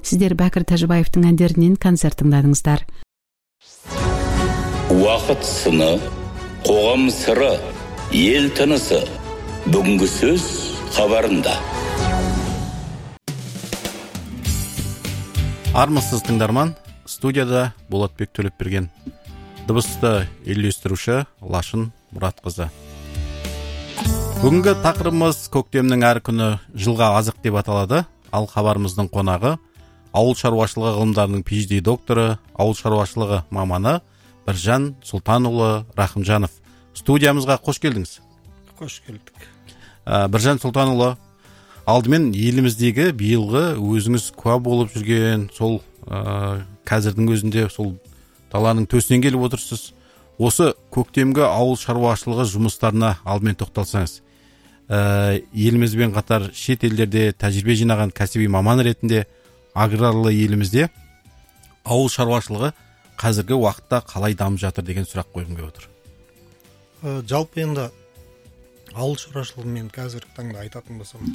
Сіздер Бәкір Тәжібаевтың әндерінен концерт тыңдадыңыздар. Уақыт сыны, қоғам сыры, ел тынысы. Бүгінгі сөз хабарында. Армысыз тыңдарман, студияда Болатбек Төлепберген, дыбысты үйлестіруші Лашын Мұратқызы. Бүгінгі тақырыбымыз көктемнің әр күні жылға азық деп аталады. Ал хабарымыздың қонағы ауыл шаруашылығы ғылымдарының PhD докторы, ауыл шаруашылығы маманы Біржан Сұлтанұлы Рахымжанов. Студиямызға қош келдіңіз. Қош келдік. Біржан Сұлтанұлы, алдымен еліміздегі биылғы өзіңіз куә болып жүрген сол қазірдің өзінде сол даланың төсінен келіп отырсыз. Осы көктемгі ауыл шаруашылығы жұмыстарына алдымен тоқталсаңыз. Елімізбен қатар шет елдерде тәжірибе жинаған кәсіби маман ретінде аграрлы елімізде ауыл шаруашылығы қазіргі уақытта қалай дамып жатыр деген сұрақ қойғым келіп отыр. Жалпы енді ауыл шаруашылығы мен қазіргі таңда айтатын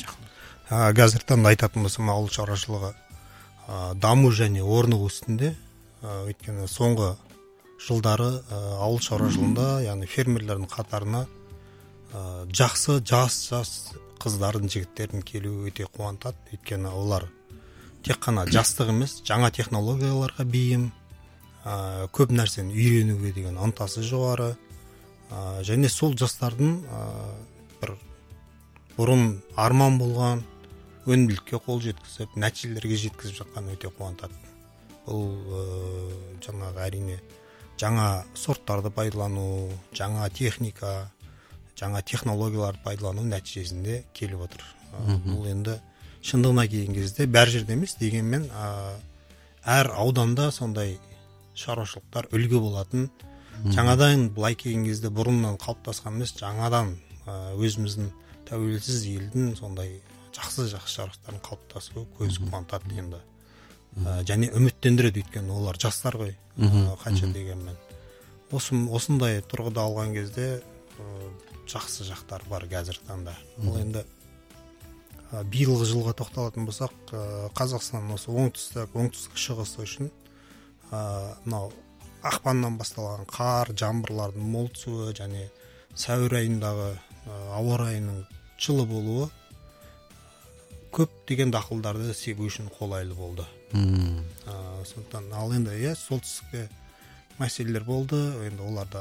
болсам, ауыл шаруашылығы даму және орнығу үстінде. Өйткені соңғы жылдары ауыл шаруашылығында, яғни фермерлердің қатарына жақсы жас қыздардың, жігіттердің келуі өте қуантады. Өйткені олар тек қана жастық емес, жаңа технологияларға бейім, көп нәрсені үйренуге деген ынтасы жоғары. Және сол жастардың бір бұрын арман болған өнімділікке қол жеткізіп, нәтижелерге жеткізіп жатқан өте қуантады. Бұл жаңағы әрине жаңа сорттарды пайдалану, жаңа техника, жаңа технологияларды пайдалану нәтижесінде келіп отыр. Бұл енді шындығына келген кезде бәр жерде емес, дегенмен әр ауданда сондай шаруашылықтар үлгі болатын. Жаңадан былай келген кезде бұрыннан қалыптасқан емес, жаңадан өзіміздің тәуелсіз елдің сондай жақсы шаруашылықтардың қалыптасуы көз қуантады енді. Және үміттендіреді, өйткені олар жастар ғой, қанша дегенмен. Осындай тұрғыда алған кезде жақсы жақтар бар қазіргі таңда. Ол енді биылғы жылға тоқталатын болсақ, Қазақстан осы оңтүстік шығысы үшін мынау ақпаннан басталған қар, жаңбырлардың мол түсуі және сәуір айындағы ауа райының жылы болуы көптеген дақылдарды себу үшін қолайлы болды. Сондықтан ал енді солтүстікте мәселелер болды, енді оларда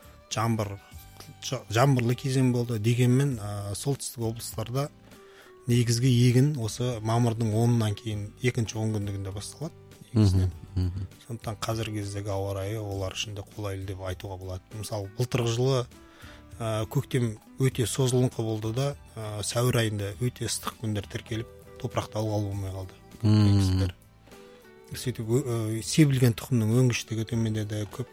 жаңбырлы кезең болды. Дегенмен солтүстік облыстарда негізгі егін осы мамырдың 10-нан кейін екінші 10 күндігінде басталады. Сондықтан қазіргі кездегі ауа райы олар үшін де қолайлы деп айтуға болады. Мысалы, былтырғы жылы көктем өте созылыңқы болды да, сәуір айында өте ыстық күндер тіркеліп, топырақты ылғал болмай қалды. Сөйтіп себілген тұқымның өнгіштігі төмендеді, көп